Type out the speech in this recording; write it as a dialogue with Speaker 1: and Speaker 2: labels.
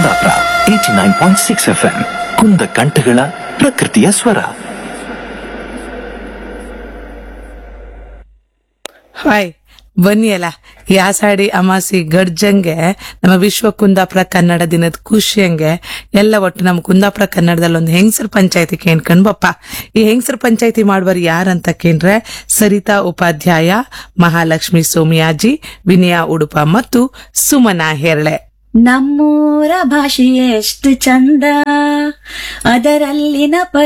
Speaker 1: Kundapura 89.6 FM ಕುಂದ ಕಂಠಗಳ ಪ್ರಕೃತಿಯ ಸ್ವರ.
Speaker 2: ಹಾಯ್, ಬನ್ನಿ ಅಲ್ಲ ಈ ಆಷಾಢಿ ಅಮಾಸಿ ಗಡ್ಜಂಗೆ ನಮ್ಮ ವಿಶ್ವ ಕುಂದಾಪುರ ಕನ್ನಡ ದಿನದ ಖುಷಿಯಂಗೆ ಎಲ್ಲ ಒಟ್ಟು ನಮ್ಮ ಕುಂದಾಪುರ ಕನ್ನಡದಲ್ಲಿ ಒಂದು ಹೆಂಗಸರ ಪಂಚಾಯತಿ ಕೇಳ್ಕೊಂಡ್ ಬಪ್ಪ. ಈ ಹೆಂಗಸರ ಪಂಚಾಯತಿ ಮಾಡುವರು ಯಾರಂತ ಕೇಂದ್ರೆ ಸರಿತಾ ಉಪಾಧ್ಯಾಯ, ಮಹಾಲಕ್ಷ್ಮಿ ಸೋಮಿಯಾಜಿ, ವಿನಯಾ ಉಡುಪ ಮತ್ತು ಸುಮನಾ ಹೆರ್ಳೆ.
Speaker 3: ನಮ್ಮೂರ ಭಾಷೆ ಎಷ್ಟು ಚಂದ, ಅದರಲ್ಲಿನ